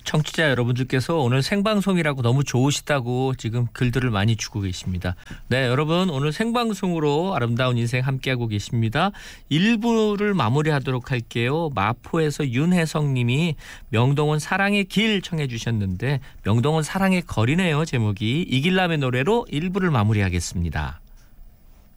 청취자 여러분들께서 오늘 생방송이라고 너무 좋으시다고 지금 글들을 많이 주고 계십니다. 네, 여러분 오늘 생방송으로 아름다운 인생 함께하고 계십니다. 1부를 마무리하도록 할게요. 마포에서 윤혜성 님이 명동은 사랑의 길 청해 주셨는데 명동은 사랑의 거리네요. 제목이 이길남의 노래로 1부를 마무리하겠습니다.